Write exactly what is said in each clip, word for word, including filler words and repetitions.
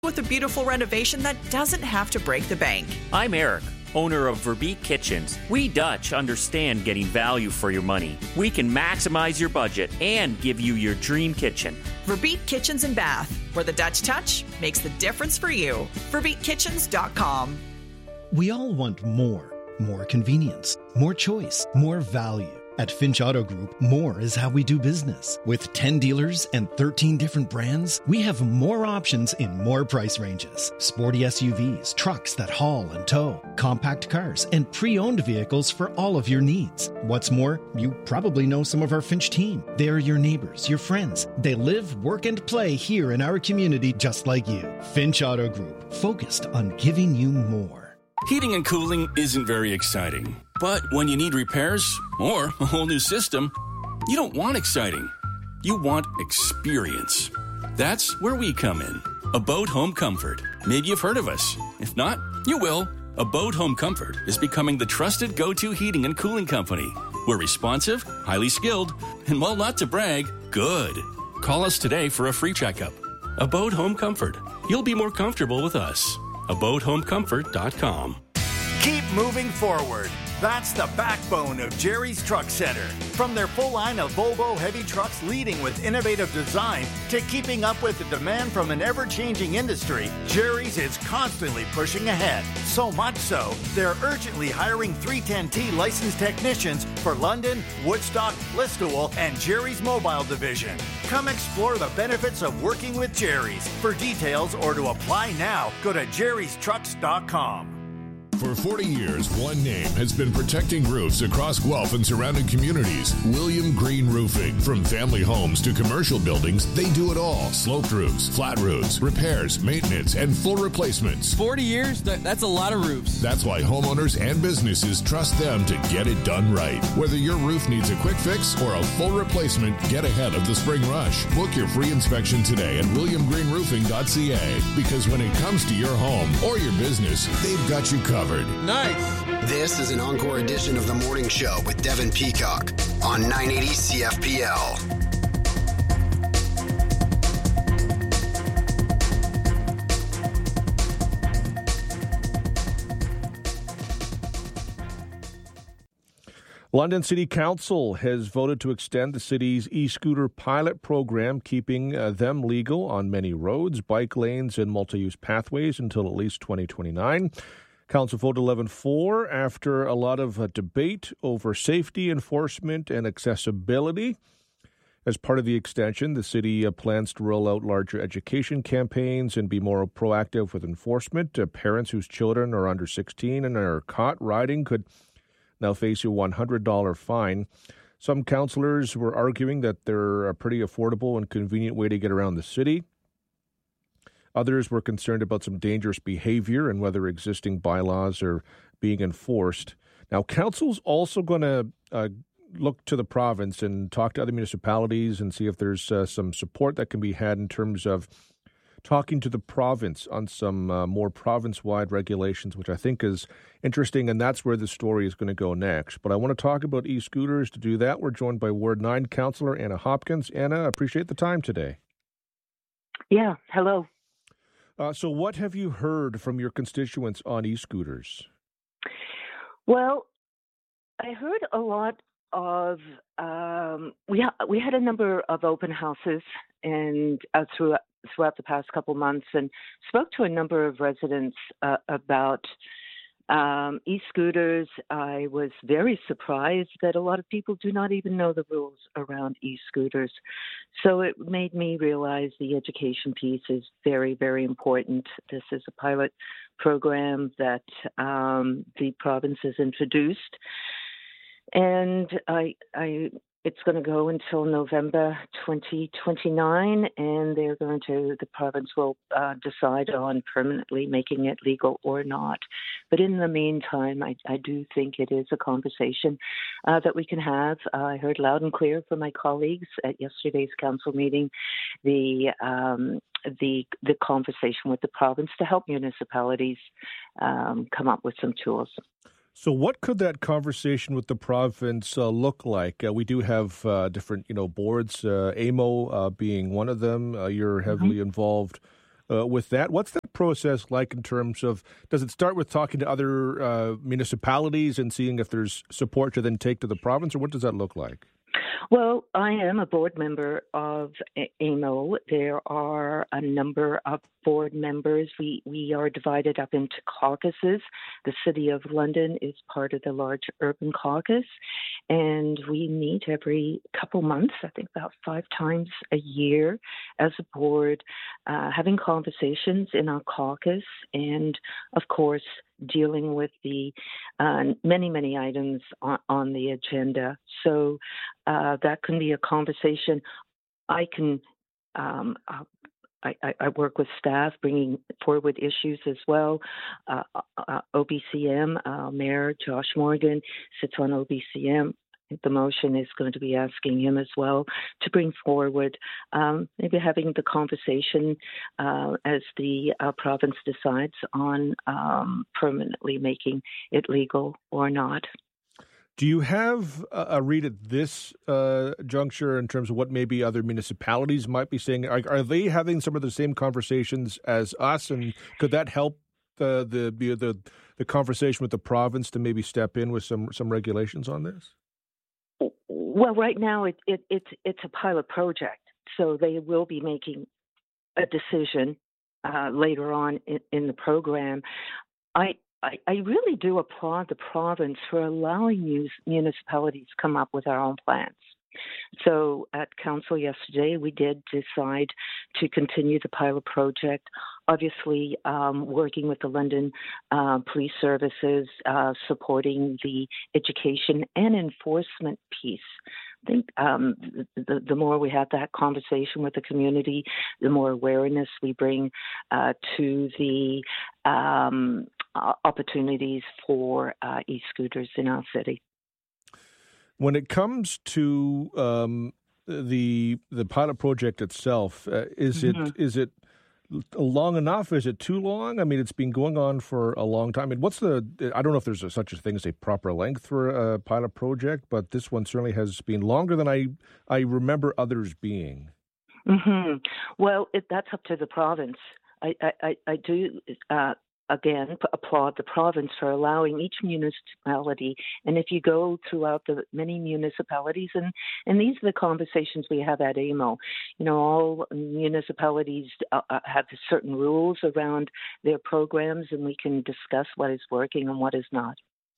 with a beautiful renovation that doesn't have to break the bank. I'm Eric, owner of Verbeek Kitchens. We Dutch understand getting value for your money. We can maximize your budget and give you your dream kitchen. Verbeek Kitchens and Bath, where the Dutch touch makes the difference for you. verbeek kitchens dot com. We all want more. More convenience, more choice, more value. At Finch Auto Group, more is how we do business. With ten dealers and thirteen different brands, we have more options in more price ranges. Sporty S U Vs, trucks that haul and tow, compact cars, and pre-owned vehicles for all of your needs. What's more, you probably know some of our Finch team. They're your neighbors, your friends. They live, work, and play here in our community just like you. Finch Auto Group, focused on giving you more. Heating and cooling isn't very exciting. But when you need repairs or a whole new system, you don't want exciting. You want experience. That's where we come in. Abode Home Comfort. Maybe you've heard of us. If not, you will. Abode Home Comfort is becoming the trusted go-to heating and cooling company. We're responsive, highly skilled, and while not to brag, good. Call us today for a free checkup. Abode Home Comfort. You'll be more comfortable with us. abode home comfort dot com. Keep moving forward. That's the backbone of Jerry's Truck Center. From their full line of Volvo heavy trucks leading with innovative design to keeping up with the demand from an ever-changing industry, Jerry's is constantly pushing ahead. So much so, they're urgently hiring three ten T licensed technicians for London, Woodstock, Listowel, and Jerry's Mobile Division. Come explore the benefits of working with Jerry's. For details or to apply now, go to jerrys trucks dot com. For forty years, one name has been protecting roofs across Guelph and surrounding communities. William Green Roofing. From family homes to commercial buildings, they do it all. Sloped roofs, flat roofs, repairs, maintenance, and full replacements. forty years? That, that's a lot of roofs. That's why homeowners and businesses trust them to get it done right. Whether your roof needs a quick fix or a full replacement, get ahead of the spring rush. Book your free inspection today at william green roofing dot c a, because when it comes to your home or your business, they've got you covered. Nice. This is an encore edition of The Morning Show with Devin Peacock on nine eighty C F P L. London City Council has voted to extend the city's e-scooter pilot program, keeping uh, them legal on many roads, bike lanes, and multi-use pathways until at least twenty twenty-nine. Council voted eleven four after a lot of uh, debate over safety, enforcement, and accessibility. As part of the extension, the city uh, plans to roll out larger education campaigns and be more proactive with enforcement. Uh, parents whose children are under sixteen and are caught riding could now face a one hundred dollars fine. Some councillors were arguing that they're a pretty affordable and convenient way to get around the city. Others were concerned about some dangerous behavior and whether existing bylaws are being enforced. Now, council's also going to uh, look to the province and talk to other municipalities and see if there's uh, some support that can be had in terms of talking to the province on some uh, more province-wide regulations, which I think is interesting, and that's where the story is going to go next. But I want to talk about e-scooters. To do that, we're joined by Ward nine Councillor Anna Hopkins. Anna, I appreciate the time today. Yeah, hello. Uh, so what have you heard from your constituents on e-scooters? Well, I heard a lot of, um, we, ha- we had a number of open houses and uh, through, throughout the past couple months, and spoke to a number of residents uh, about um, e-scooters. I was very surprised that a lot of people do not even know the rules around e-scooters. So it made me realize the education piece is very, very important. This is a pilot program that um, the province has introduced. And I, I, it's going to go until November twenty twenty-nine, and they're going to, the province will uh, decide on permanently making it legal or not. But in the meantime, I, I do think it is a conversation uh, that we can have. Uh, I heard loud and clear from my colleagues at yesterday's council meeting the um, the the conversation with the province to help municipalities um, come up with some tools. So what could that conversation with the province uh, look like? Uh, we do have uh, different, you know, boards, uh, A M O uh, being one of them. Uh, you're heavily mm-hmm. involved uh, with that. What's that process like in terms of, does it start with talking to other uh, municipalities and seeing if there's support to then take to the province, or what does that look like? Well, I am a board member of A M O. There are a number of board members. We we are divided up into caucuses. The City of London is part of the large urban caucus, and we meet every couple months, I think about five times a year as a board, uh, having conversations in our caucus and, of course, dealing with the uh, many, many items on, on the agenda. So uh, that can be a conversation. I can, um, I, I work with staff bringing forward issues as well. Uh, uh, O B C M, uh, Mayor Josh Morgan sits on O B C M. The motion is going to be asking him as well to bring forward, um, maybe having the conversation uh, as the uh, province decides on um, permanently making it legal or not. Do you have a read at this uh, juncture in terms of what maybe other municipalities might be saying? Are, are they having some of the same conversations as us, and could that help the the the, the conversation with the province to maybe step in with some, some regulations on this? Well, right now it, it, it's it's a pilot project, so they will be making a decision uh, later on in, in the program. I, I I really do applaud the province for allowing mus- municipalities to come up with our own plans. So at council yesterday, we did decide to continue the pilot project, obviously um, working with the London uh, Police Services, uh, supporting the education and enforcement piece. I think um, the, the more we have that conversation with the community, the more awareness we bring uh, to the um, opportunities for uh, e-scooters in our city. When it comes to um, the the pilot project itself, uh, is mm-hmm. it is it long enough? Is it too long? I mean, it's been going on for a long time. I mean, what's the? I don't know if there's a, such a thing as a proper length for a pilot project, but this one certainly has been longer than I I remember others being. Mm-hmm. Well, it, that's up to the province. I I, I do. Uh, Again, applaud the province for allowing each municipality. And if you go throughout the many municipalities, and, and these are the conversations we have at A M O, you know, all municipalities uh, have certain rules around their programs, and we can discuss what is working and what is not.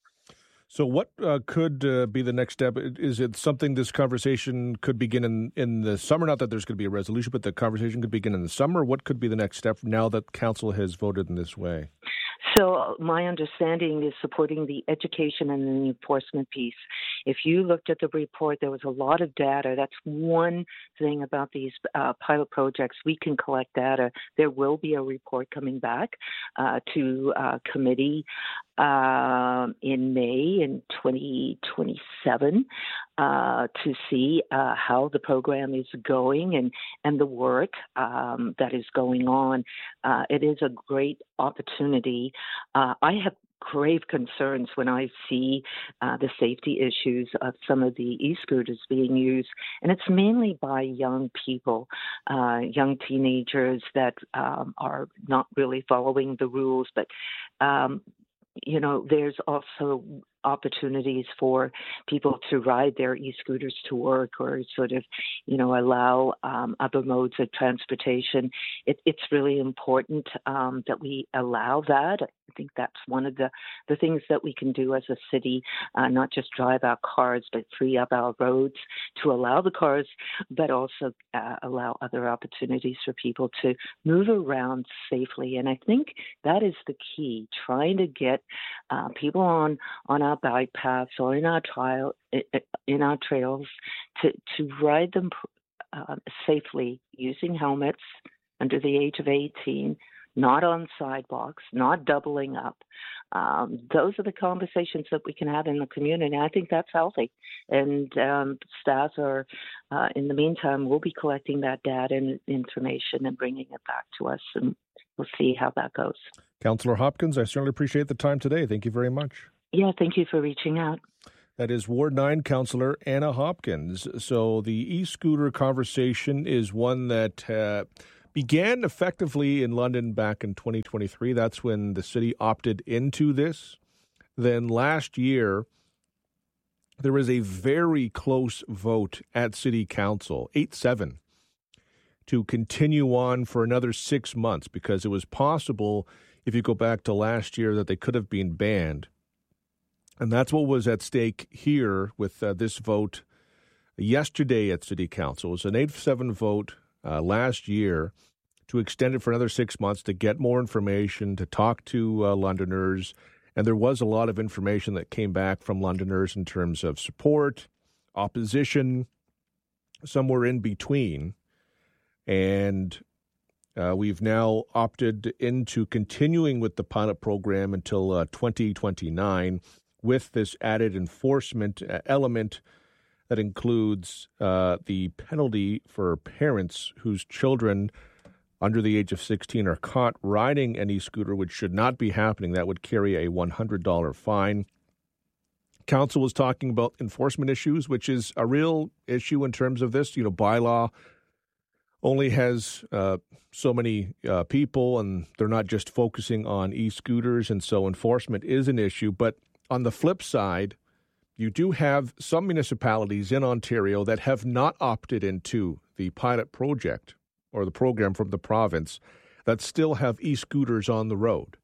So what uh, could uh, be the next step? Is it something this conversation could begin in, in the summer? Not that there's going to be a resolution, but the conversation could begin in the summer. What could be the next step now that council has voted in this way? So my understanding is supporting the education and the enforcement piece. If you looked at the report, there was a lot of data. That's one thing about these uh, pilot projects. We can collect data. There will be a report coming back uh, to uh, committee uh, in May in twenty twenty-seven uh, to see uh, how the program is going and, and the work um, that is going on. Uh, it is a great opportunity. Uh, I have grave concerns when I see uh, the safety issues of some of the e-scooters being used, and it's mainly by young people, uh, young teenagers that um, are not really following the rules, but um, you know, there's also opportunities for people to ride their e-scooters to work or sort of, you know, allow um, other modes of transportation. It, it's really important um, that we allow that. I think that's one of the, the things that we can do as a city, uh, not just drive our cars, but free up our roads to allow the cars, but also uh, allow other opportunities for people to move around safely. And I think that is the key, trying to get uh, people on, on our bike paths or in our trial, in our trails to, to ride them uh, safely using helmets under the age of eighteen, not on sidewalks, not doubling up. Um, those are the conversations that we can have in the community. I think that's healthy. And um, staff are, uh, in the meantime, we'll be collecting that data and information and bringing it back to us, and we'll see how that goes. Councillor Hopkins, I certainly appreciate the time today. Thank you very much. Yeah, thank you for reaching out. That is Ward nine Councillor Anna Hopkins. So the e-scooter conversation is one that uh, began effectively in London back in twenty twenty-three. That's when the city opted into this. Then last year, there was a very close vote at City Council, eight seven, to continue on for another six months because it was possible, if you go back to last year, that they could have been banned. And that's what was at stake here with uh, this vote yesterday at City Council. It was an eight seven vote uh, last year to extend it for another six months to get more information, to talk to uh, Londoners. And there was a lot of information that came back from Londoners in terms of support, opposition, somewhere in between. And uh, we've now opted into continuing with the pilot program until uh, twenty twenty-nine with this added enforcement element that includes uh, the penalty for parents whose children under the age of sixteen are caught riding an e-scooter, which should not be happening. That would carry a one hundred dollars fine. Council was talking about enforcement issues, which is a real issue in terms of this. You know, bylaw only has uh, so many uh, people, and they're not just focusing on e-scooters, and so enforcement is an issue. But on the flip side, you do have some municipalities in Ontario that have not opted into the pilot project or the program from the province that still have e-scooters on the road.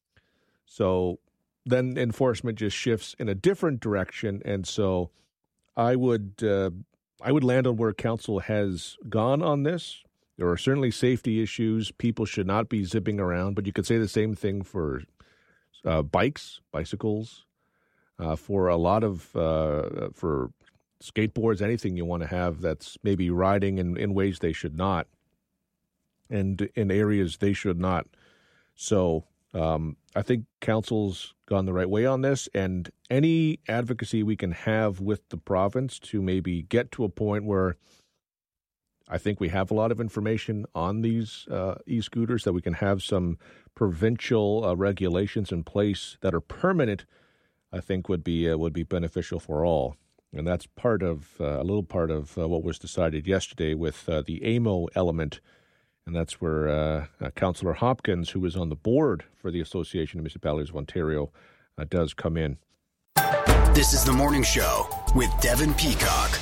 So then enforcement just shifts in a different direction. And so I would uh, I would land on where council has gone on this. There are certainly safety issues. People should not be zipping around, but you could say the same thing for uh, bikes, bicycles, uh, for a lot of, uh, for skateboards, anything you want to have that's maybe riding in, in ways they should not, and in areas they should not. So um, I think council's gone the right way on this, and any advocacy we can have with the province to maybe get to a point where I think we have a lot of information on these uh, e-scooters, that we can have some provincial uh, regulations in place that are permanent, I think would be uh, would be beneficial for all. And that's part of uh, a little part of uh, what was decided yesterday with uh, the A M O element. And that's where uh, uh, Councillor Hopkins, who is on the board for the Association of Municipalities of Ontario, uh, does come in. This is The Morning Show with Devin Peacock.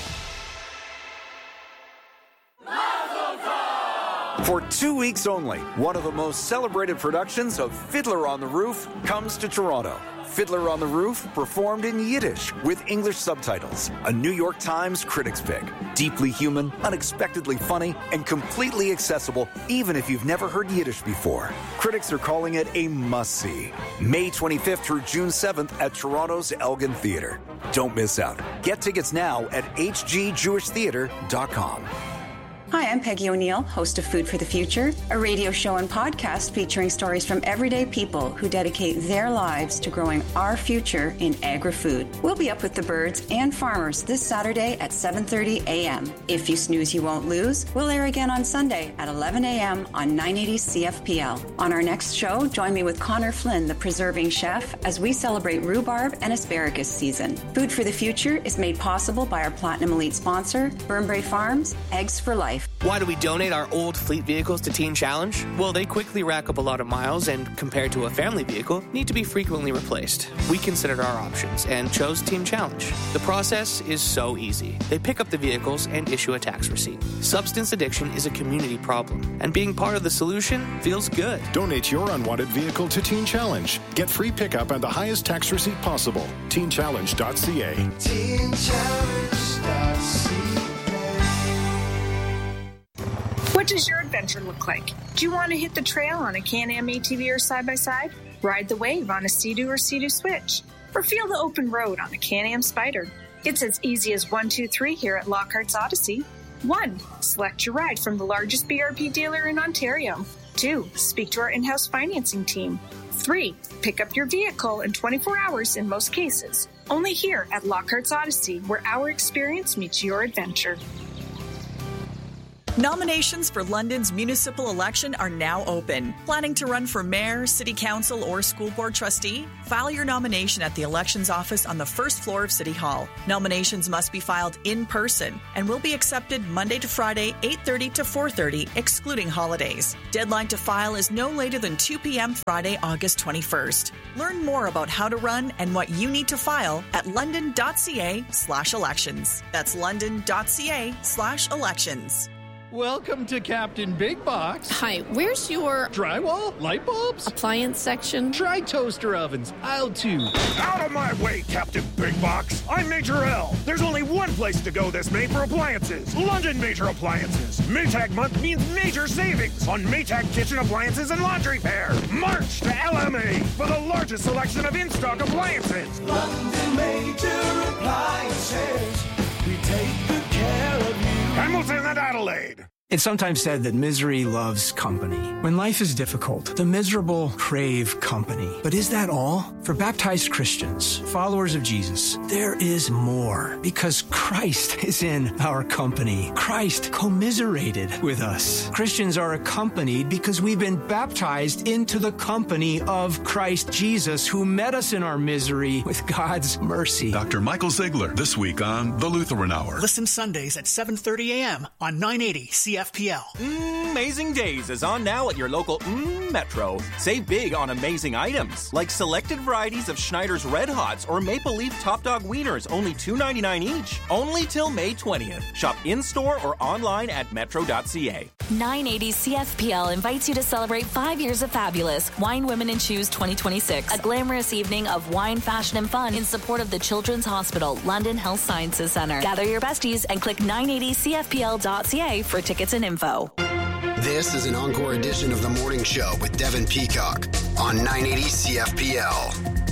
For two weeks only, one of the most celebrated productions of Fiddler on the Roof comes to Toronto. Fiddler on the Roof, performed in Yiddish with English subtitles. A New York Times critics pick. Deeply human, unexpectedly funny, and completely accessible, even if you've never heard Yiddish before. Critics are calling it a must-see. May twenty-fifth through June seventh at Toronto's Elgin Theatre. Don't miss out. Get tickets now at h g jewish theatre dot com. Hi, I'm Peggy O'Neill, host of Food for the Future, a radio show and podcast featuring stories from everyday people who dedicate their lives to growing our future in agri-food. We'll be up with the birds and farmers this Saturday at seven thirty a.m. If you snooze, you won't lose. We'll air again on Sunday at eleven a.m. on nine eighty C F P L. On our next show, join me with Connor Flynn, the preserving chef, as we celebrate rhubarb and asparagus season. Food for the Future is made possible by our Platinum Elite sponsor, Burnbrae Farms, Eggs for Life. Why do we donate our old fleet vehicles to Teen Challenge? Well, they quickly rack up a lot of miles and, compared to a family vehicle, need to be frequently replaced. We considered our options and chose Teen Challenge. The process is so easy. They pick up the vehicles and issue a tax receipt. Substance addiction is a community problem, and being part of the solution feels good. Donate your unwanted vehicle to Teen Challenge. Get free pickup and the highest tax receipt possible. teen challenge dot c a. teen challenge dot c a. What does your adventure look like? Do you want to hit the trail on a Can-Am A T V or side-by-side? Ride the wave on a Sea-Doo or Sea-Doo Switch? Or feel the open road on a Can-Am Spyder? It's as easy as one, two, three here at Lockhart's Odyssey. one. Select your ride from the largest B R P dealer in Ontario. two. Speak to our in-house financing team. three. Pick up your vehicle in twenty-four hours in most cases. Only here at Lockhart's Odyssey, where our experience meets your adventure. Nominations for London's municipal election are now open. Planning to run for mayor, city council, or school board trustee? File your nomination at the elections office on the first floor of City Hall. Nominations must be filed in person and will be accepted Monday to Friday, eight thirty to four thirty, excluding holidays. Deadline to file is no later than two p.m. Friday, August twenty-first. Learn more about how to run and what you need to file at london.ca slash elections. That's london.ca slash elections. Welcome to Captain Big Box. Hi, where's your... drywall? Light bulbs? Appliance section? Try toaster ovens. Aisle two. Out of my way, Captain Big Box. I'm Major L. There's only one place to go this May for appliances. London Major Appliances. Maytag month means major savings on Maytag kitchen appliances and laundry pair. March to L M A for the largest selection of in-stock appliances. London Major Appliances. We take good care of you. Hamilton and Adelaide. It's sometimes said that misery loves company. When life is difficult, the miserable crave company. But is that all? For baptized Christians, followers of Jesus, there is more, because Christ is in our company. Christ commiserated with us. Christians are accompanied because we've been baptized into the company of Christ Jesus, who met us in our misery with God's mercy. Doctor Michael Ziegler, this week on The Lutheran Hour. Listen Sundays at seven thirty a.m. on nine eighty C F P L. Mm, Amazing Days is on now at your local mm, Metro. Save big on amazing items, like selected varieties of Schneider's Red Hots or Maple Leaf Top Dog Wieners, only two ninety-nine each. Only till May twentieth. Shop in-store or online at metro dot c a. nine eighty C F P L invites you to celebrate five years of fabulous Wine, Women, and Shoes twenty twenty-six. A glamorous evening of wine, fashion, and fun in support of the Children's Hospital London Health Sciences Centre. Gather your besties and click nine eighty c f p l dot c a for tickets and info. This is an encore edition of The Morning Show with Devin Peacock on nine eighty C F P L.